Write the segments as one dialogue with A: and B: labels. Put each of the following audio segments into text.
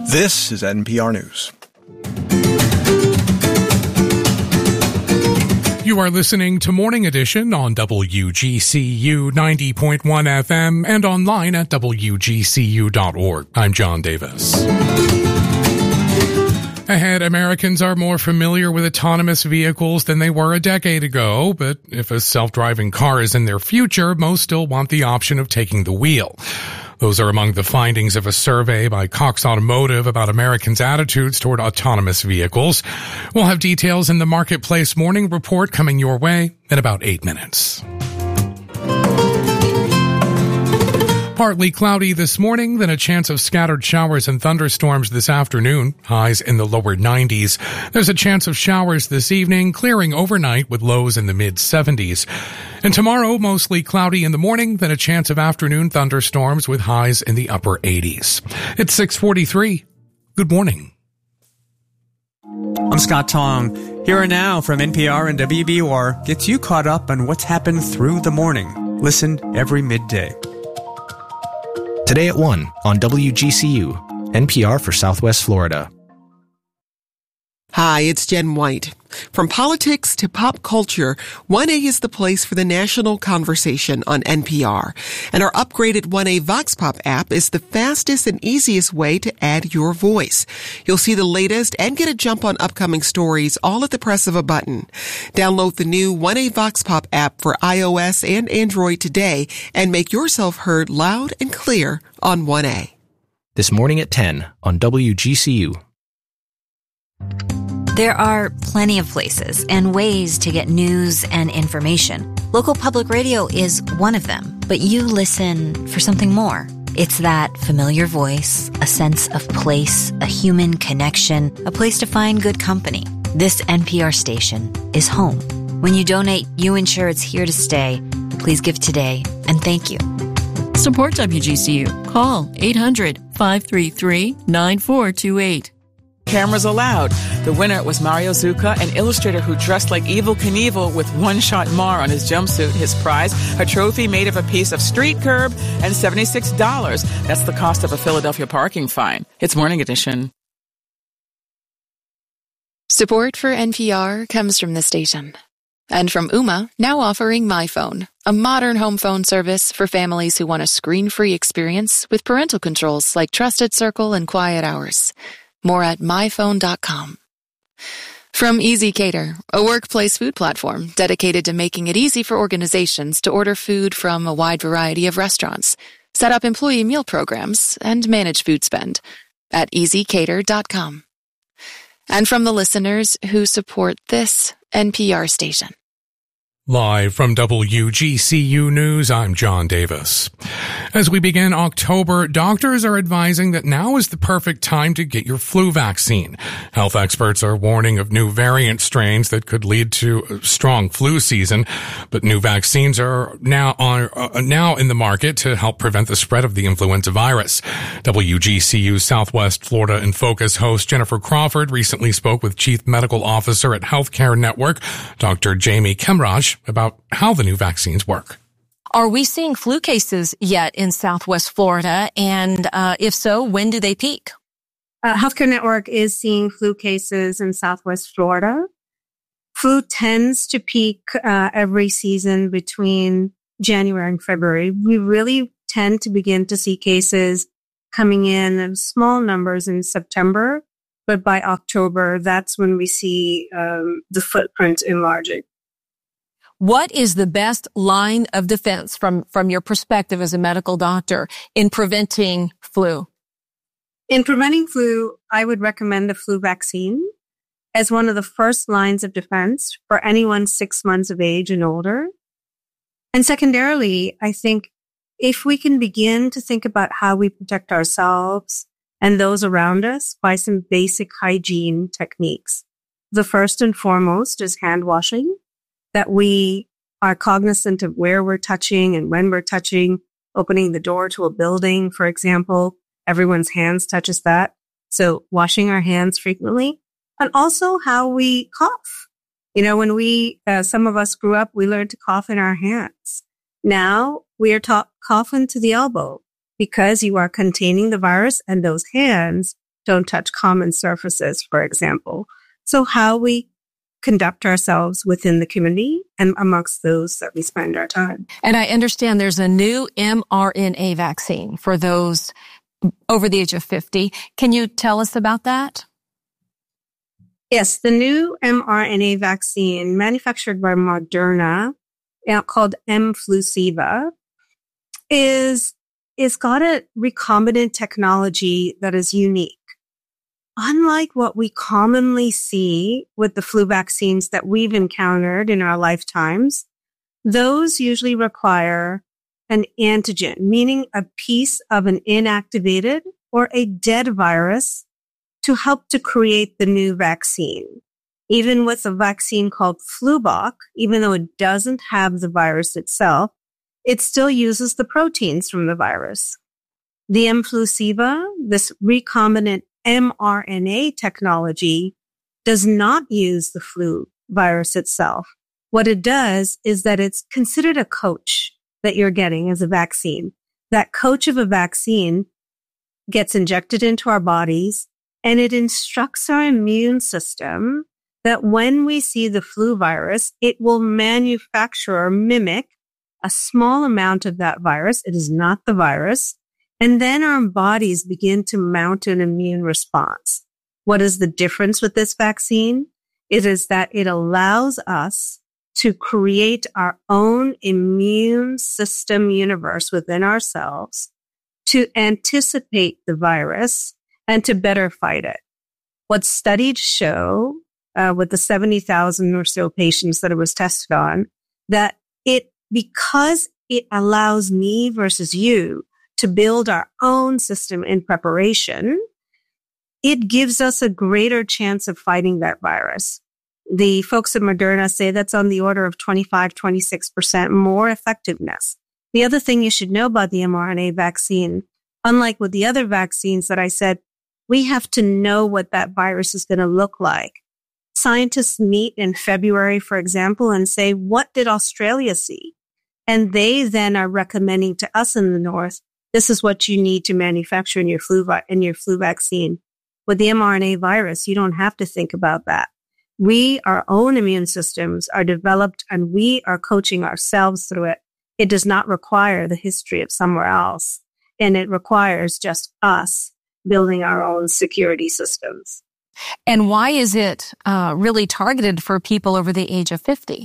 A: This is NPR News.
B: You are listening to Morning Edition on WGCU 90.1 FM and online at WGCU.org. I'm John Davis. Ahead, Americans are more familiar with autonomous vehicles than they were a decade ago, but if a self-driving car is in their future, most still want the option of taking the wheel. Those are among the findings of a survey by Cox Automotive about Americans' attitudes toward autonomous vehicles. We'll have details in the Marketplace Morning Report coming your way in about 8 minutes. Partly cloudy this morning, then a chance of scattered showers and thunderstorms this afternoon, highs in the lower 90s. There's a chance of showers this evening, clearing overnight with lows in the mid-70s. And tomorrow, mostly cloudy in the morning, then a chance of afternoon thunderstorms with highs in the upper 80s. It's 6:43. Good morning.
C: I'm Scott Tong. Here and Now from NPR and WBUR gets you caught up on what's happened through the morning. Listen every midday.
D: Today at 1 on WGCU, NPR for Southwest Florida.
E: Hi, it's Jen White. From politics to pop culture, 1A is the place for the national conversation on NPR. And our upgraded 1A Vox Pop app is the fastest and easiest way to add your voice. You'll see the latest and get a jump on upcoming stories all at the press of a button. Download the new 1A Vox Pop app for iOS and Android today and make yourself heard loud and clear on 1A.
D: This morning at 10 on WGCU.
F: There are plenty of places and ways to get news and information. Local public radio is one of them, but you listen for something more. It's that familiar voice, a sense of place, a human connection, a place to find good company. This NPR station is home. When you donate, you ensure it's here to stay. Please give today, and thank you.
G: Support WGCU. Call 800-533-9428.
H: Cameras allowed. The winner was Mario Zucca, an illustrator who dressed like Evel Knievel with one-shot Mar on his jumpsuit. His prize, a trophy made of a piece of street curb and $76. That's the cost of a Philadelphia parking fine. It's Morning Edition.
I: Support for NPR comes from the station. And from Ooma, now offering MyPhone, a modern home phone service for families who want a screen-free experience with parental controls like Trusted Circle and Quiet Hours. More at myphone.com. From Easy Cater, a workplace food platform dedicated to making it easy for organizations to order food from a wide variety of restaurants, set up employee meal programs, and manage food spend at easycater.com. And from the listeners who support this NPR station.
B: Live from WGCU News, I'm John Davis. As we begin October, doctors are advising that now is the perfect time to get your flu vaccine. Health experts are warning of new variant strains that could lead to a strong flu season, but new vaccines are now in the market to help prevent the spread of the influenza virus. WGCU Southwest Florida in Focus host Jennifer Crawford recently spoke with Chief Medical Officer at Healthcare Network, Dr. Jamie Kemraj, about how the new vaccines work.
J: Are we seeing flu cases yet in Southwest Florida? And if so, when do they peak?
K: Healthcare Network is seeing flu cases in Southwest Florida. Flu tends to peak every season between January and February. We really tend to begin to see cases coming in small numbers in September, but by October, that's when we see the footprint enlarging.
J: What is the best line of defense from your perspective as a medical doctor in preventing flu?
K: In preventing flu, I would recommend the flu vaccine as one of the first lines of defense for anyone 6 months of age and older. And secondarily, I think if we can begin to think about how we protect ourselves and those around us by some basic hygiene techniques. The first and foremost is hand washing, that we are cognizant of where we're touching and when we're touching, opening the door to a building, for example. Everyone's hands touches that. So washing our hands frequently, and also how we cough. You know, when some of us grew up, we learned to cough in our hands. Now we are taught cough into the elbow because you are containing the virus and those hands don't touch common surfaces, for example. So how we conduct ourselves within the community and amongst those that we spend our time.
J: And I understand there's a new mRNA vaccine for those over the age of 50. Can you tell us about that?
K: Yes, the new mRNA vaccine manufactured by Moderna, called mFlusiva, is got a recombinant technology that is unique. Unlike what we commonly see with the flu vaccines that we've encountered in our lifetimes, those usually require an antigen, meaning a piece of an inactivated or a dead virus to help to create the new vaccine. Even with a vaccine called Flublok, even though it doesn't have the virus itself, it still uses the proteins from the virus. The mFlusiva, this recombinant mRNA technology, does not use the flu virus itself. What it does is that it's considered a coach that you're getting as a vaccine. That coach of a vaccine gets injected into our bodies, and it instructs our immune system that when we see the flu virus, it will manufacture or mimic a small amount of that virus. It is not the virus. And then our bodies begin to mount an immune response. What is the difference with this vaccine? It is that it allows us to create our own immune system universe within ourselves to anticipate the virus and to better fight it. What studies show with the 70,000 or so patients that it was tested on, that because it allows me versus you to build our own system in preparation, it gives us a greater chance of fighting that virus. The folks at Moderna say that's on the order of 25-26% more effectiveness. The other thing you should know about the mRNA vaccine, unlike with the other vaccines that I said, we have to know what that virus is going to look like. Scientists meet in February, for example, and say, what did Australia see? And they then are recommending to us in the North, this is what you need to manufacture in your flu vaccine. With the mRNA virus, you don't have to think about that. Our own immune systems are developed and we are coaching ourselves through it. It does not require the history of somewhere else. And it requires just us building our own security systems.
J: And why is it really targeted for people over the age of 50?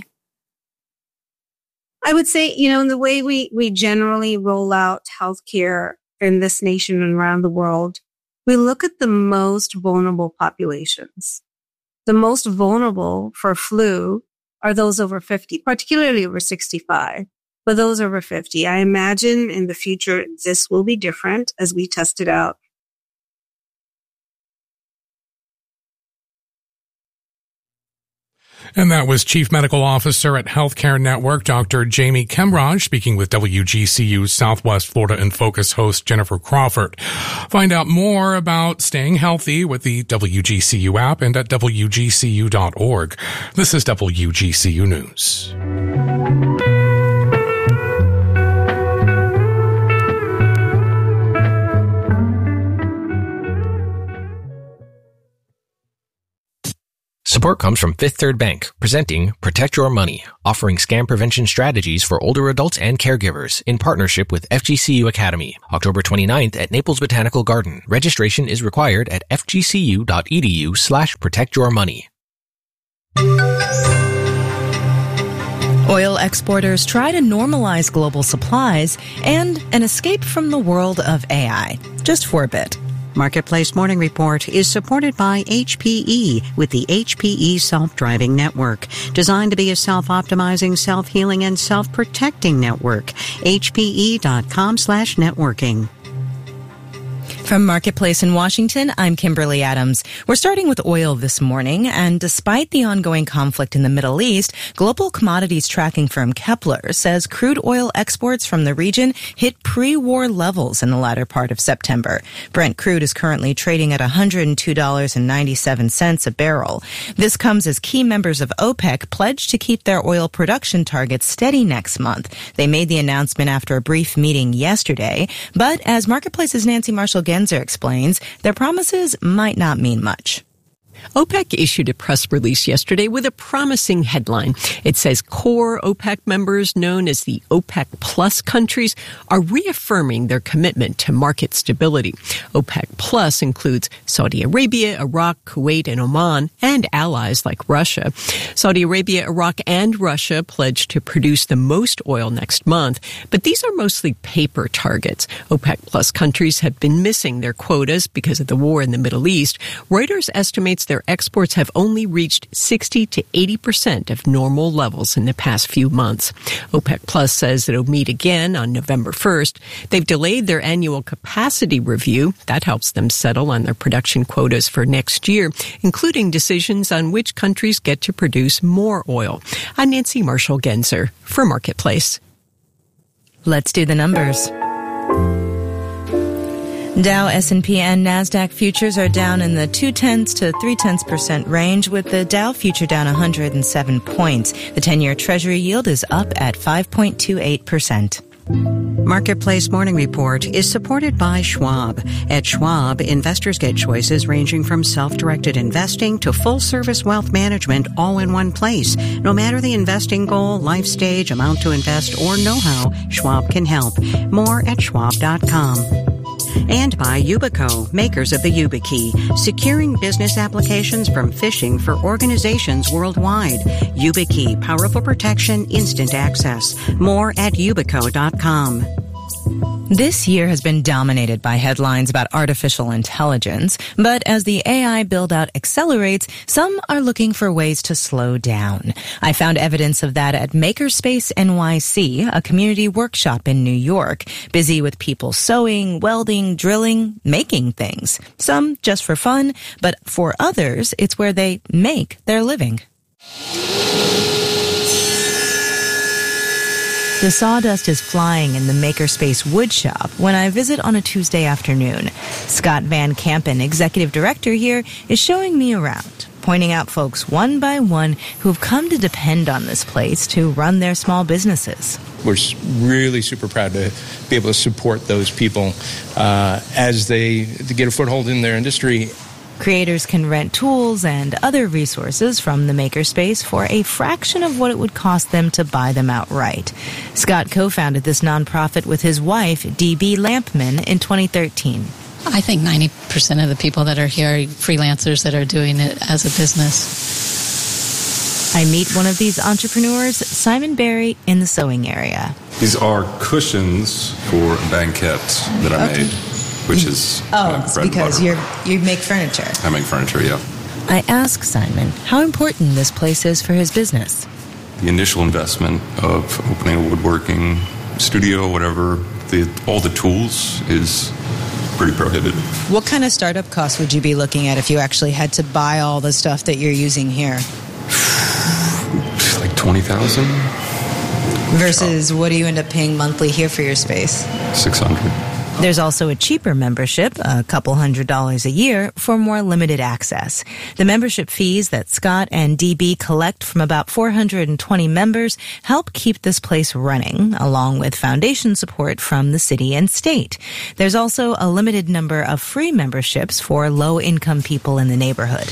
K: I would say, in the way we generally roll out healthcare in this nation and around the world, we look at the most vulnerable populations. The most vulnerable for flu are those over 50, particularly over 65, but those over 50. I imagine in the future, this will be different as we test it out.
B: And that was Chief Medical Officer at Healthcare Network, Dr. Jamie Kemraj, speaking with WGCU's Southwest Florida in Focus host Jennifer Crawford. Find out more about staying healthy with the WGCU app and at WGCU.org. This is WGCU News.
D: Support comes from Fifth Third Bank, presenting Protect Your Money, offering scam prevention strategies for older adults and caregivers in partnership with FGCU Academy. October 29th at Naples Botanical Garden. Registration is required at fgcu.edu/protectyourmoney.
L: Oil exporters try to normalize global supplies and an escape from the world of AI, just for a bit.
M: Marketplace Morning Report is supported by HPE with the HPE Self-Driving Network, designed to be a self-optimizing, self-healing, and self-protecting network. HPE.com/networking.
L: From Marketplace in Washington, I'm Kimberly Adams. We're starting with oil this morning, and despite the ongoing conflict in the Middle East, global commodities tracking firm Kepler says crude oil exports from the region hit pre-war levels in the latter part of September. Brent crude is currently trading at $102.97 a barrel. This comes as key members of OPEC pledge to keep their oil production targets steady next month. They made the announcement after a brief meeting yesterday, but as Marketplace's Nancy Marshall Genzer explains their promises might not mean much.
N: OPEC issued a press release yesterday with a promising headline. It says core OPEC members, known as the OPEC Plus countries, are reaffirming their commitment to market stability. OPEC Plus includes Saudi Arabia, Iraq, Kuwait, and Oman, and allies like Russia. Saudi Arabia, Iraq, and Russia pledged to produce the most oil next month, but these are mostly paper targets. OPEC Plus countries have been missing their quotas because of the war in the Middle East. Reuters estimates their exports have only reached 60 to 80% of normal levels in the past few months. OPEC Plus says it'll meet again on November 1st. They've delayed their annual capacity review. That helps them settle on their production quotas for next year, including decisions on which countries get to produce more oil. I'm Nancy Marshall-Genzer for Marketplace.
L: Let's do the numbers. Dow, S&P, and NASDAQ futures are down in the 0.2 to 0.3% range, with the Dow future down 107 points. The 10-year Treasury yield is up at 5.28%.
M: Marketplace Morning Report is supported by Schwab. At Schwab, investors get choices ranging from self-directed investing to full-service wealth management all in one place. No matter the investing goal, life stage, amount to invest, or know-how, Schwab can help. More at schwab.com. And by Yubico, makers of the YubiKey, securing business applications from phishing for organizations worldwide. YubiKey, powerful protection, instant access. More at yubico.com.
L: This year has been dominated by headlines about artificial intelligence, but as the AI build-out accelerates, some are looking for ways to slow down. I found evidence of that at Makerspace NYC, a community workshop in New York, busy with people sewing, welding, drilling, making things. Some just for fun, but for others, it's where they make their living. The sawdust is flying in the Makerspace woodshop when I visit on a Tuesday afternoon. Scott Van Kampen, executive director here, is showing me around, pointing out folks one by one who have come to depend on this place to run their small businesses.
O: We're really super proud to be able to support those people as they get a foothold in their industry.
L: Creators can rent tools and other resources from the Makerspace for a fraction of what it would cost them to buy them outright. Scott co-founded this nonprofit with his wife, DB Lampman, in 2013.
P: I think 90% of the people that are here are freelancers that are doing it as a business.
L: I meet one of these entrepreneurs, Simon Berry, in the sewing area.
Q: These are cushions for a banquette that I made. Which is
L: it's because you make furniture.
Q: I make furniture, yeah.
L: I ask Simon how important this place is for his business.
Q: The initial investment of opening a woodworking studio, whatever, all the tools is pretty prohibitive.
L: What kind of startup costs would you be looking at if you actually had to buy all the stuff that you're using here?
Q: Like $20,000.
L: Versus what do you end up paying monthly here for your space?
Q: $600.
L: There's also a cheaper membership, a couple $100 a year, for more limited access. The membership fees that Scott and DB collect from about 420 members help keep this place running, along with foundation support from the city and state. There's also a limited number of free memberships for low-income people in the neighborhood.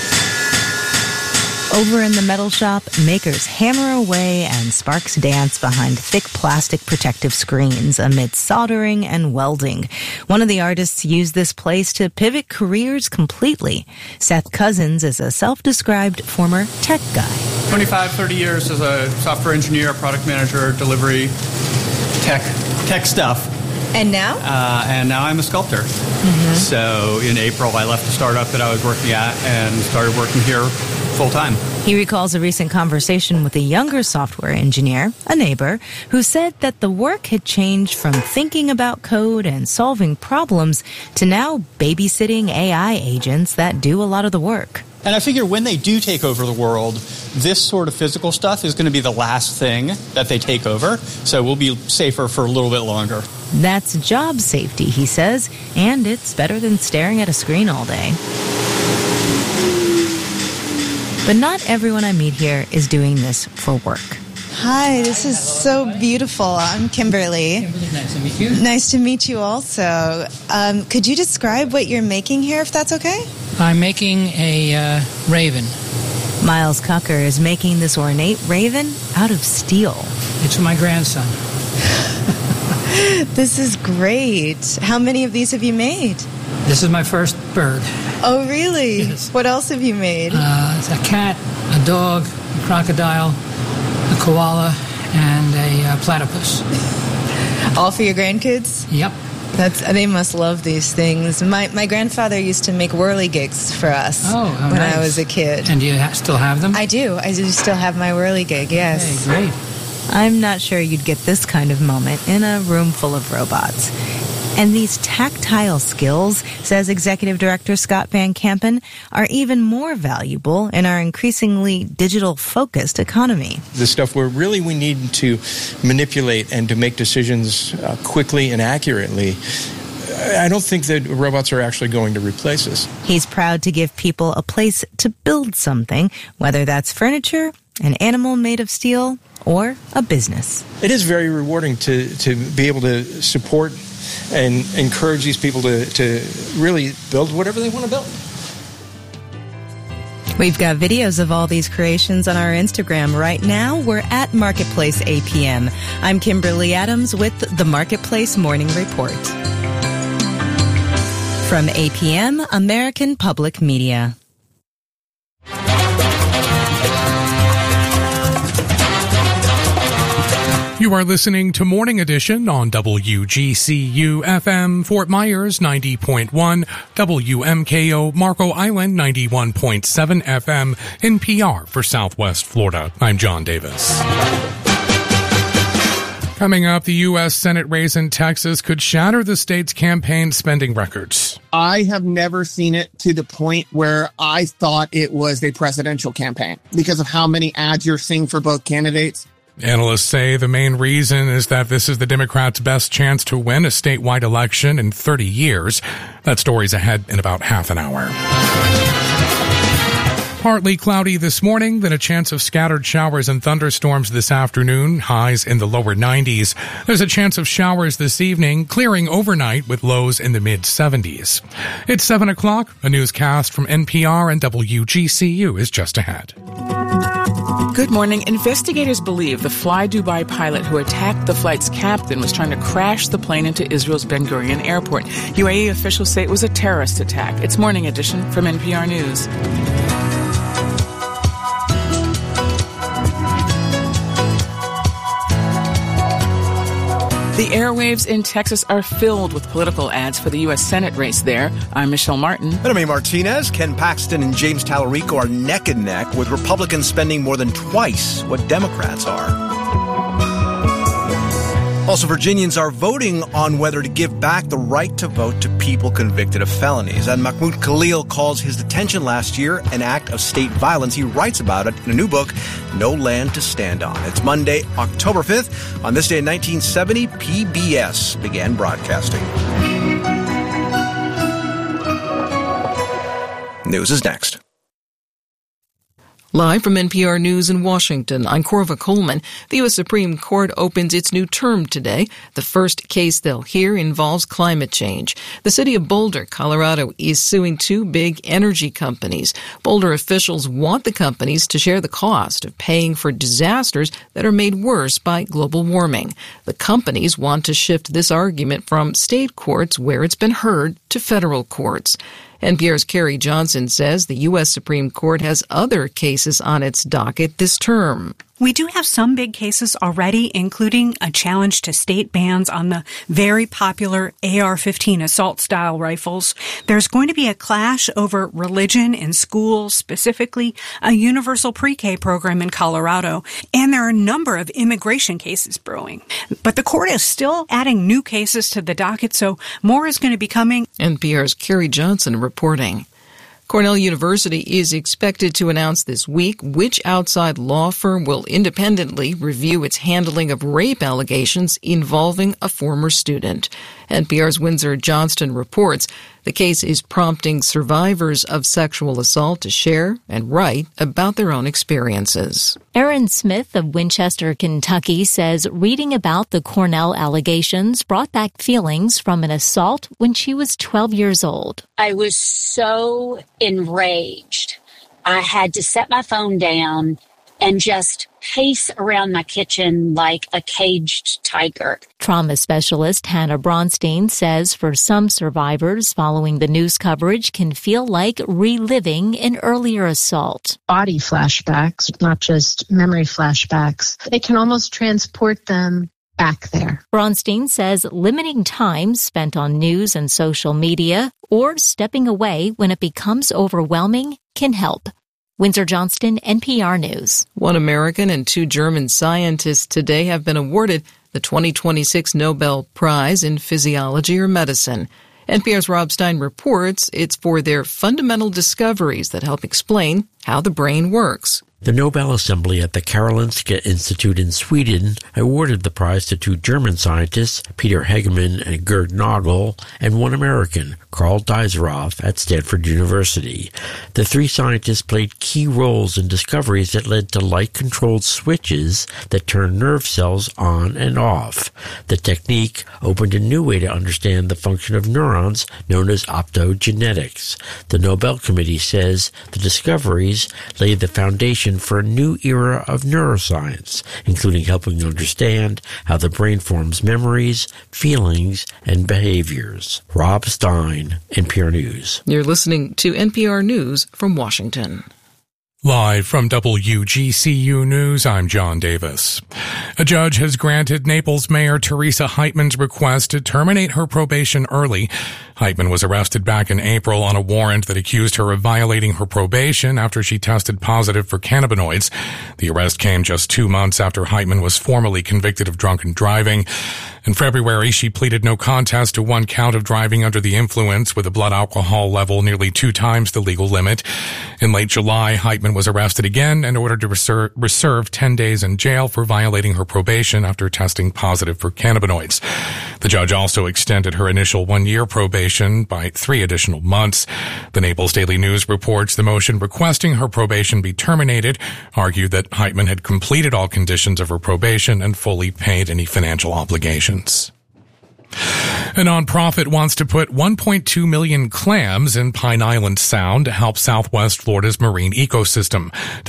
L: Over in the metal shop, makers hammer away and sparks dance behind thick plastic protective screens amid soldering and welding. One of the artists used this place to pivot careers completely. Seth Cousins is a self-described former tech guy.
R: 30 years as a software engineer, product manager, delivery, tech stuff.
L: And now?
R: And now I'm a sculptor. Mm-hmm. So in April, I left the startup that I was working at and started working here full-time.
L: He recalls a recent conversation with a younger software engineer, a neighbor, who said that the work had changed from thinking about code and solving problems to now babysitting AI agents that do a lot of the work.
R: And I figure when they do take over the world, this sort of physical stuff is going to be the last thing that they take over. So we'll be safer for a little bit longer.
L: That's job safety, he says, and it's better than staring at a screen all day. But not everyone I meet here is doing this for work.
S: Hi, this is so beautiful. I'm Kimberly.
T: Nice to meet you.
S: Nice to meet you also. Could you describe what you're making here, if that's okay?
T: I'm making a raven.
L: Miles Cucker is making this ornate raven out of steel.
T: It's for my grandson.
S: This is great. How many of these have you made?
T: This is my first bird.
S: Oh, really?
T: Yes.
S: What else have you made?
T: It's a cat, a dog, a crocodile, a koala, and a platypus.
S: All for your grandkids?
T: Yep.
S: They must love these things. My grandfather used to make whirligigs for us when
T: nice.
S: I was a kid.
T: And do you still have them?
S: I do. I do still have my whirligig, yes.
T: Hey, great.
L: I'm not sure you'd get this kind of moment in a room full of robots. And these tactile skills, says Executive Director Scott Van Kampen, are even more valuable in our increasingly digital-focused economy.
O: The stuff where really we need to manipulate and to make decisions quickly and accurately, I don't think that robots are actually going to replace us.
L: He's proud to give people a place to build something, whether that's furniture, an animal made of steel, or a business.
O: It is very rewarding to be able to support and encourage these people to really build whatever they want to build.
L: We've got videos of all these creations on our Instagram right now. We're at Marketplace APM. I'm Kimberly Adams with the Marketplace Morning Report. From APM, American Public Media.
B: You are listening to Morning Edition on WGCU FM, Fort Myers 90.1, WMKO Marco Island 91.7 FM, NPR for Southwest Florida. I'm John Davis. Coming up, the U.S. Senate race in Texas could shatter the state's campaign spending records.
U: I have never seen it to the point where I thought it was a presidential campaign because of how many ads you're seeing for both candidates.
B: Analysts say the main reason is that this is the Democrats' best chance to win a statewide election in 30 years. That story's ahead in about half an hour. Partly cloudy this morning, then a chance of scattered showers and thunderstorms this afternoon, highs in the lower 90s. There's a chance of showers this evening, clearing overnight with lows in the mid-70s. It's 7 o'clock. A newscast from NPR and WGCU is just ahead.
H: Good morning. Investigators believe the Fly Dubai pilot who attacked the flight's captain was trying to crash the plane into Israel's Ben Gurion airport. UAE officials say it was a terrorist attack. It's Morning Edition from NPR News. The airwaves in Texas are filled with political ads for the U.S. Senate race there. I'm Michelle Martin.
A: And I'm A. Martinez. Ken Paxton and James Tallarico are neck and neck, with Republicans spending more than twice what Democrats are. Also, Virginians are voting on whether to give back the right to vote to people convicted of felonies. And Mahmoud Khalil calls his detention last year an act of state violence. He writes about it in a new book, No Land to Stand On. It's Monday, October 5th. On this day in 1970, PBS began broadcasting. News is next.
V: Live from NPR News in Washington, I'm Corva Coleman. The U.S. Supreme Court opens its new term today. The first case they'll hear involves climate change. The city of Boulder, Colorado, is suing two big energy companies. Boulder officials want the companies to share the cost of paying for disasters that are made worse by global warming. The companies want to shift this argument from state courts, where it's been heard, to federal courts. NPR's Carrie Johnson says the U.S. Supreme Court has other cases on its docket this term.
W: We do have some big cases already, including a challenge to state bans on the very popular AR-15 assault-style rifles. There's going to be a clash over religion in schools, specifically a universal pre-K program in Colorado, and there are a number of immigration cases brewing. But the court is still adding new cases to the docket, so more is going to be coming.
V: NPR's Carrie Johnson reporting. Cornell University is expected to announce this week which outside law firm will independently review its handling of rape allegations involving a former student. NPR's Windsor Johnston reports the case is prompting survivors of sexual assault to share and write about their own experiences.
C: Erin Smith of Winchester, Kentucky, says reading about the Cornell allegations brought back feelings from an assault when she was 12 years old.
E: I was so enraged. I had to set my phone down and just pace around my kitchen like a caged tiger.
C: Trauma specialist Hannah Bronstein says for some survivors, following the news coverage can feel like reliving an earlier assault.
F: Body flashbacks, not just memory flashbacks. It can almost transport them back there.
C: Bronstein says limiting time spent on news and social media or stepping away when it becomes overwhelming can help. Windsor Johnston, NPR News.
V: One American and 2 German scientists today have been awarded the 2026 Nobel Prize in Physiology or Medicine. NPR's Rob Stein reports it's for their fundamental discoveries that help explain how the brain works.
X: The Nobel Assembly at the Karolinska Institute in Sweden awarded the prize to 2 German scientists, Peter Hegemann and Gerd Nagel, and 1 American, Carl Deiseroth, at Stanford University. The 3 scientists played key roles in discoveries that led to light-controlled switches that turn nerve cells on and off. The technique opened a new way to understand the function of neurons, known as optogenetics. The Nobel Committee says the discoveries laid the foundation for a new era of neuroscience, including helping understand how the brain forms memories, feelings, and behaviors. Rob Stein, NPR News.
V: You're listening to NPR News from Washington.
B: Live from WGCU News, I'm John Davis. A judge has granted Naples Mayor Teresa Heitman's request to terminate her probation early. Heitman was arrested back in April on a warrant that accused her of violating her probation after she tested positive for cannabinoids. The arrest came just 2 months after Heitman was formally convicted of drunken driving. In February, she pleaded no contest to 1 count of driving under the influence with a blood alcohol level nearly 2 times the legal limit. In late July, Heitman was arrested again and ordered to serve 10 days in jail for violating her probation after testing positive for cannabinoids. The judge also extended her initial 1-year probation by 3 additional months. The Naples Daily News reports the motion requesting her probation be terminated argued that Heitman had completed all conditions of her probation and fully paid any financial obligations. A nonprofit wants to put 1.2 million clams in Pine Island Sound to help Southwest Florida's marine ecosystem.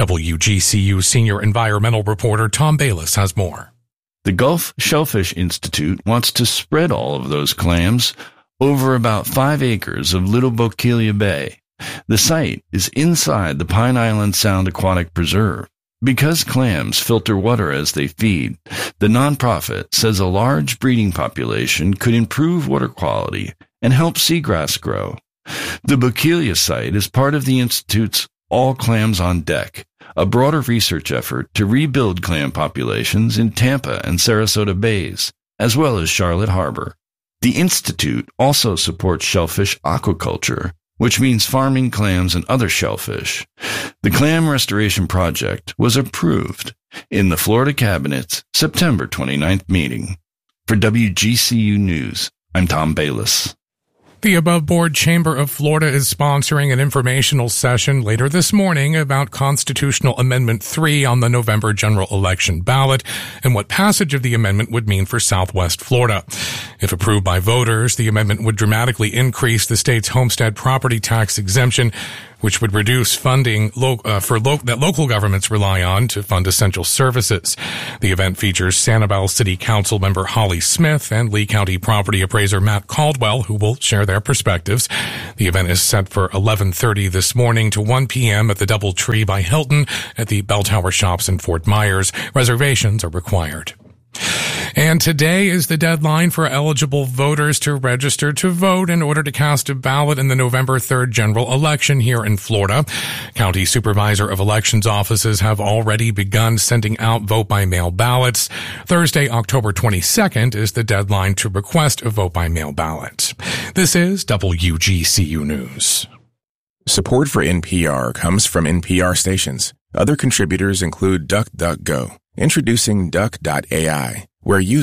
B: WGCU senior environmental reporter Tom Bayliss has more.
Y: The Gulf Shellfish Institute wants to spread all of those clams over about 5 acres of Little Bokeelia Bay. The site is inside the Pine Island Sound Aquatic Preserve. Because clams filter water as they feed, the nonprofit says a large breeding population could improve water quality and help seagrass grow. The Bokeelia site is part of the Institute's All Clams on Deck, a broader research effort to rebuild clam populations in Tampa and Sarasota Bays, as well as Charlotte Harbor. The Institute also supports shellfish aquaculture, which means farming clams and other shellfish. The Clam Restoration Project was approved in the Florida Cabinet's September 29th meeting. For WGCU News, I'm Tom Bayliss.
B: The Above Board Chamber of Florida is sponsoring an informational session later this morning about Constitutional Amendment 3 on the November general election ballot and what passage of the amendment would mean for Southwest Florida. If approved by voters, the amendment would dramatically increase the state's homestead property tax exemption, which would reduce funding that local governments rely on to fund essential services. The event features Sanibel City Council member Holly Smith and Lee County property appraiser Matt Caldwell, who will share their perspectives. The event is set for 11:30 this morning to 1 p.m. at the DoubleTree by Hilton at the Bell Tower Shops in Fort Myers. Reservations are required. And today is the deadline for eligible voters to register to vote in order to cast a ballot in the November 3rd general election here in Florida. County Supervisor of Elections offices have already begun sending out vote-by-mail ballots. Thursday, October 22nd is the deadline to request a vote-by-mail ballot. This is WGCU News.
Z: Support for NPR comes from NPR stations. Other contributors include DuckDuckGo. Introducing Duck.ai, where users